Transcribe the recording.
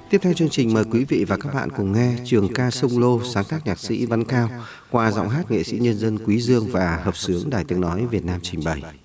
Tiếp theo chương trình mời quý vị và các bạn cùng nghe Trường ca sông Lô sáng tác nhạc sĩ Văn Cao qua giọng hát nghệ sĩ nhân dân Quý Dương và hợp xướng Đài Tiếng nói Việt Nam trình bày.